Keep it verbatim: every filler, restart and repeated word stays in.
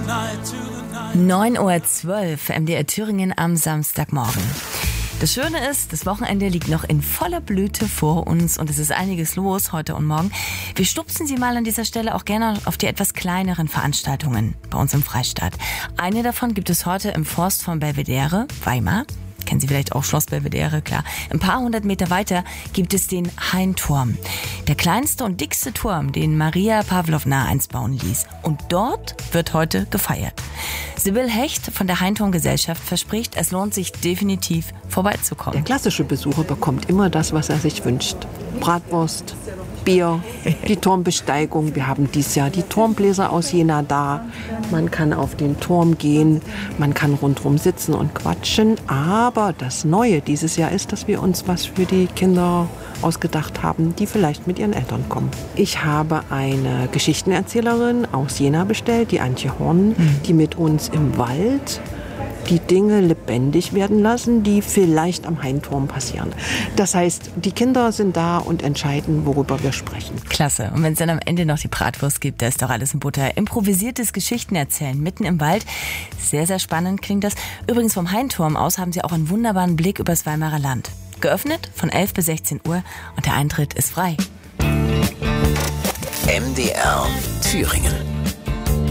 neun Uhr zwölf, M D R Thüringen am Samstagmorgen. Das Schöne ist, das Wochenende liegt noch in voller Blüte vor uns und es ist einiges los heute und morgen. Wir stupsen Sie mal an dieser Stelle auch gerne auf die etwas kleineren Veranstaltungen bei uns im Freistaat. Eine davon gibt es heute im Forst von Belvedere, Weimar. Kennen Sie vielleicht auch Schloss Belvedere, klar. Ein paar hundert Meter weiter gibt es den Hainturm. Der kleinste und dickste Turm, den Maria Pawlowna einst bauen ließ. Und dort wird heute gefeiert. Sibylle Hecht von der Hainturmgesellschaft verspricht, es lohnt sich definitiv vorbeizukommen. Der klassische Besucher bekommt immer das, was er sich wünscht. Bratwurst, Bier, die Turmbesteigung. Wir haben dieses Jahr die Turmbläser aus Jena da. Man kann auf den Turm gehen, man kann rundherum sitzen und quatschen. Aber das Neue dieses Jahr ist, dass wir uns was für die Kinder ausgedacht haben, die vielleicht mit ihren Eltern kommen. Ich habe eine Geschichtenerzählerin aus Jena bestellt, die Antje Horn, die mit uns im Wald die Dinge lebendig werden lassen, die vielleicht am Hainturm passieren. Das heißt, die Kinder sind da und entscheiden, worüber wir sprechen. Klasse. Und wenn es dann am Ende noch die Bratwurst gibt, da ist doch alles in Butter. Improvisiertes Geschichtenerzählen mitten im Wald. Sehr, sehr spannend klingt das. Übrigens vom Hainturm aus haben Sie auch einen wunderbaren Blick übers Weimarer Land. Geöffnet von elf bis sechzehn Uhr und der Eintritt ist frei. M D R Thüringen.